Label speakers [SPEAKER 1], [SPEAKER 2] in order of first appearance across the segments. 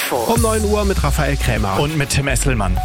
[SPEAKER 1] Info.
[SPEAKER 2] Um 9 Uhr mit Raphael Krämer.
[SPEAKER 3] Und mit Tim Esselmann.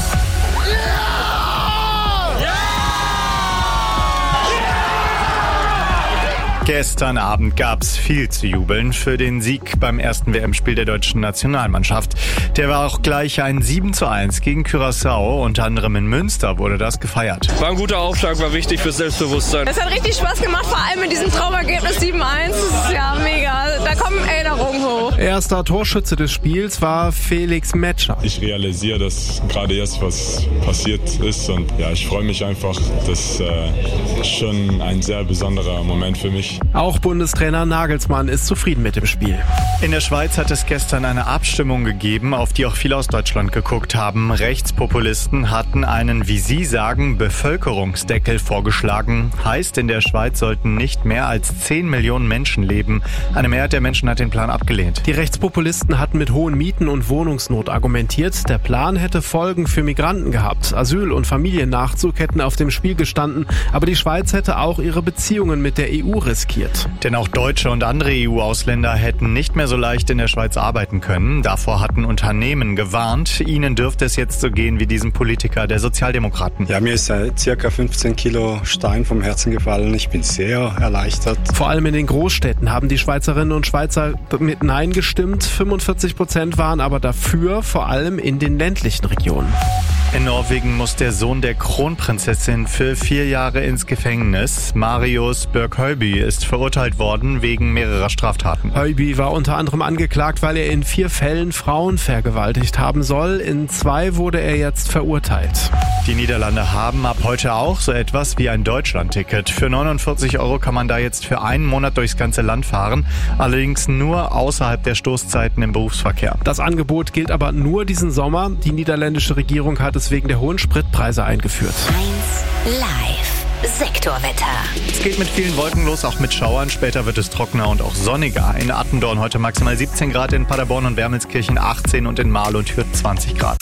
[SPEAKER 3] Gestern Abend gab's viel zu jubeln für den Sieg beim ersten WM-Spiel der deutschen Nationalmannschaft. Der war auch gleich ein 7:1 gegen Curaçao. Unter anderem in Münster wurde das gefeiert.
[SPEAKER 4] War ein guter Aufschlag, war wichtig fürs Selbstbewusstsein.
[SPEAKER 5] Es hat richtig Spaß gemacht, vor allem mit diesem Traumergebnis 7:1. Das ist ja mega. Da kommen Erinnerungen hoch.
[SPEAKER 2] Erster Torschütze des Spiels war Felix Metscher.
[SPEAKER 6] Ich realisiere, dass gerade jetzt was passiert ist und ja, ich freue mich einfach. Das ist schon ein sehr besonderer Moment für mich.
[SPEAKER 2] Auch Bundestrainer Nagelsmann ist zufrieden mit dem Spiel.
[SPEAKER 3] In der Schweiz hat es gestern eine Abstimmung gegeben, auf die auch viele aus Deutschland geguckt haben. Rechtspopulisten hatten einen, wie sie sagen, Bevölkerungsdeckel vorgeschlagen. Heißt, in der Schweiz sollten nicht mehr als 10 Millionen Menschen leben. Eine Mehrheit der Menschen hat den Plan abgelehnt.
[SPEAKER 2] Die Rechtspopulisten hatten mit hohen Mieten und Wohnungsnot argumentiert. Der Plan hätte Folgen für Migranten gehabt. Asyl- und Familiennachzug hätten auf dem Spiel gestanden. Aber die Schweiz hätte auch ihre Beziehungen mit der EU riskiert.
[SPEAKER 3] Denn auch Deutsche und andere EU-Ausländer hätten nicht mehr so leicht in der Schweiz arbeiten können. Davor hatten Unternehmen gewarnt. Ihnen dürfte es jetzt so gehen wie diesem Politiker der Sozialdemokraten.
[SPEAKER 7] Ja, mir ist circa 15 Kilo Stein vom Herzen gefallen. Ich bin sehr erleichtert.
[SPEAKER 2] Vor allem in den Großstädten haben die Schweizerinnen und Schweizer mit Nein gestimmt. 45% waren aber dafür, vor allem in den ländlichen Regionen.
[SPEAKER 3] In Norwegen muss der Sohn der Kronprinzessin für 4 Jahre ins Gefängnis. Marius Björk-Høiby ist verurteilt worden wegen mehrerer Straftaten.
[SPEAKER 2] Høiby war unter anderem angeklagt, weil er in 4 Fällen Frauen vergewaltigt haben soll. In 2 wurde er jetzt verurteilt.
[SPEAKER 3] Die Niederlande haben ab heute auch so etwas wie ein Deutschlandticket. Für 49 € kann man da jetzt für einen Monat durchs ganze Land fahren. Allerdings nur außerhalb der Stoßzeiten im Berufsverkehr.
[SPEAKER 2] Das Angebot gilt aber nur diesen Sommer. Die niederländische Regierung hat es wegen der hohen Spritpreise eingeführt.
[SPEAKER 1] 1 Live. Sektorwetter.
[SPEAKER 3] Es geht mit vielen Wolken los, auch mit Schauern. Später wird es trockener und auch sonniger. In Attendorn heute maximal 17 Grad, in Paderborn und Wermelskirchen 18 und in Marl und Hürth 20 Grad.